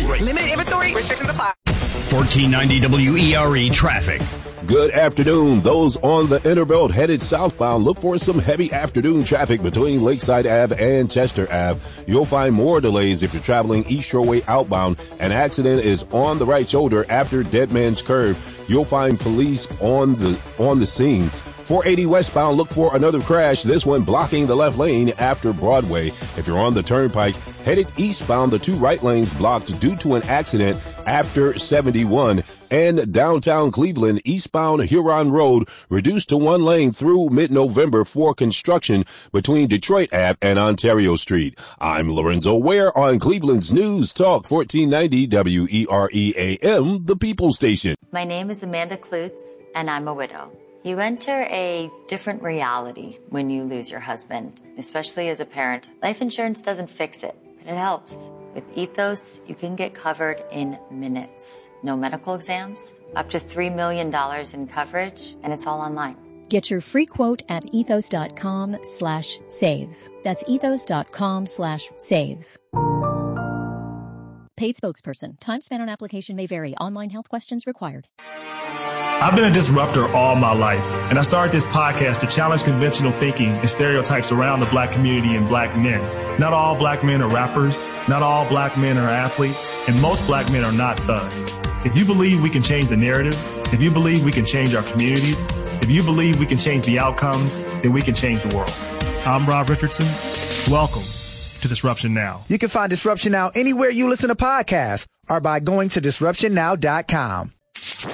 rate. Limited inventory. Restrictions apply. 1490 WERE traffic. Good afternoon. Those on the Interbelt headed southbound, look for some heavy afternoon traffic between Lakeside Ave and Chester Ave. You'll find more delays if you're traveling East Shoreway outbound. An accident is on the right shoulder after Dead Man's Curve. You'll find police on the scene. 480 westbound, look for another crash, this one blocking the left lane after Broadway. If you're on the turnpike, headed eastbound, the two right lanes blocked due to an accident after 71. And downtown Cleveland, eastbound Huron Road, reduced to one lane through mid-November for construction between Detroit Ave and Ontario Street. I'm Lorenzo Ware on Cleveland's News Talk 1490 WERE-AM, the People Station. My name is Amanda Klutz, and I'm a widow. You enter a different reality when you lose your husband, especially as a parent. Life insurance doesn't fix it, but it helps. With Ethos, you can get covered in minutes. No medical exams, up to $3 million in coverage, and it's all online. Get your free quote at ethos.com/save. That's ethos.com/save. Paid spokesperson. Time spent on application may vary. Online health questions required. I've been a disruptor all my life, and I started this podcast to challenge conventional thinking and stereotypes around the black community and black men. Not all black men are rappers, not all black men are athletes, and most black men are not thugs. If you believe we can change the narrative, if you believe we can change our communities, if you believe we can change the outcomes, then we can change the world. I'm Rob Richardson. Welcome to Disruption Now. You can find Disruption Now anywhere you listen to podcasts or by going to disruptionnow.com.